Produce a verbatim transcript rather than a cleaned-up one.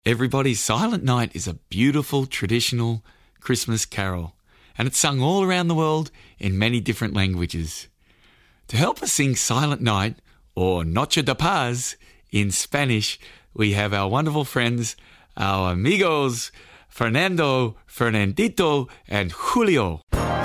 everybody, Silent Night is a beautiful traditional Christmas carol, and it's sung all around the world in many different languages. To help us sing Silent Night, or Noche de Paz in Spanish, we have our wonderful friends, our amigos, Fernando, Fernandito, and Julio.